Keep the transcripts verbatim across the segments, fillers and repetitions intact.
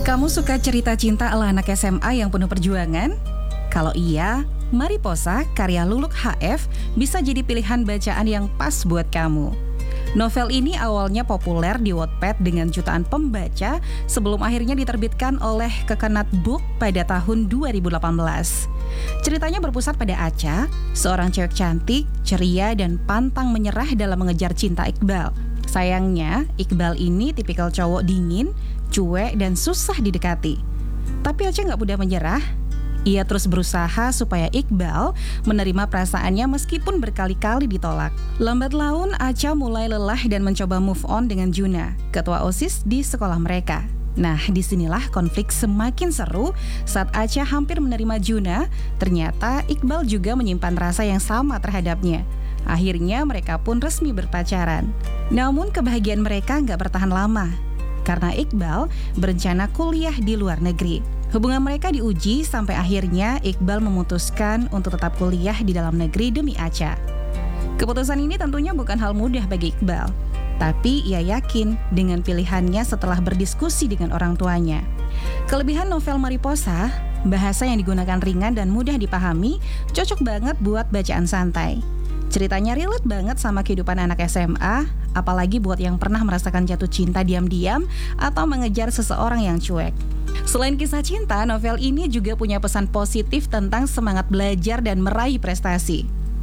Kamu suka cerita cinta ala anak S M A yang penuh perjuangan? Kalau iya, Mariposa karya Luluk H F bisa jadi pilihan bacaan yang pas buat kamu. Novel ini awalnya populer di Wattpad dengan jutaan pembaca sebelum akhirnya diterbitkan oleh Kekenat Book pada tahun dua ribu delapan belas. Ceritanya berpusat pada Acha, seorang cewek cantik, ceria, dan pantang menyerah dalam mengejar cinta Iqbal. Sayangnya, Iqbal ini tipikal cowok dingin, cuek, dan susah didekati. Tapi Acha nggak mudah menyerah. Ia terus berusaha supaya Iqbal menerima perasaannya meskipun berkali-kali ditolak. Lambat laun, Acha mulai lelah dan mencoba move on dengan Juna, ketua OSIS di sekolah mereka. Nah, disinilah konflik semakin seru saat Acha hampir menerima Juna. Ternyata Iqbal juga menyimpan rasa yang sama terhadapnya. Akhirnya mereka pun resmi berpacaran. Namun kebahagiaan mereka nggak bertahan lama, karena Iqbal berencana kuliah di luar negeri. Hubungan mereka diuji sampai akhirnya Iqbal memutuskan untuk tetap kuliah di dalam negeri demi Acha. Keputusan ini tentunya bukan hal mudah bagi Iqbal, tapi ia yakin dengan pilihannya setelah berdiskusi dengan orang tuanya. Kelebihan novel Mariposa, bahasa yang digunakan ringan dan mudah dipahami, cocok banget buat bacaan santai. Ceritanya relate banget sama kehidupan anak S M A, apalagi buat yang pernah merasakan jatuh cinta diam-diam atau mengejar seseorang yang cuek. Selain kisah cinta, novel ini juga punya pesan positif tentang semangat belajar dan meraih prestasi.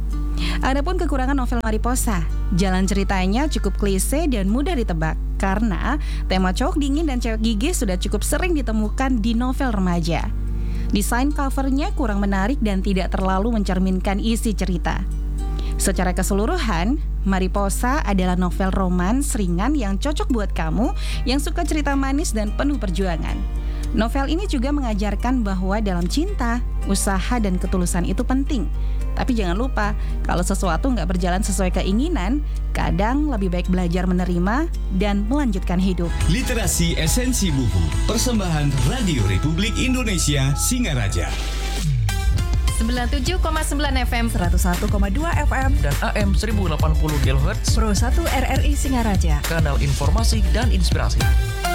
Adapun kekurangan novel Mariposa, jalan ceritanya cukup klise dan mudah ditebak, karena tema cowok dingin dan cewek gigih sudah cukup sering ditemukan di novel remaja. Desain covernya kurang menarik dan tidak terlalu mencerminkan isi cerita. Secara keseluruhan, Mariposa adalah novel romans ringan yang cocok buat kamu yang suka cerita manis dan penuh perjuangan. Novel ini juga mengajarkan bahwa dalam cinta, usaha dan ketulusan itu penting. Tapi jangan lupa, kalau sesuatu nggak berjalan sesuai keinginan, kadang lebih baik belajar menerima dan melanjutkan hidup. Literasi Esensi Buku, persembahan Radio Republik Indonesia Singaraja. sembilan puluh tujuh koma sembilan F M, seratus satu koma dua F M, dan A M seribu delapan puluh kilohertz. Pro satu R R I Singaraja, kanal informasi dan inspirasi.